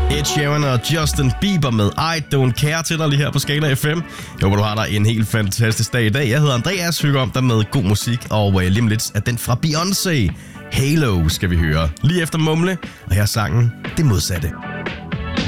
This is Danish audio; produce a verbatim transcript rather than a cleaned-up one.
Ed Sheeran og Justin Bieber med I Don't Care til dig lige her på Skala F M. Jeg håber, du har dig en helt fantastisk dag i dag. Jeg hedder Andreas, hygger om dig med god musik, og lige om lidt er den fra Beyoncé. Halo skal vi høre lige efter Mumle, og her er sangen Det Modsatte.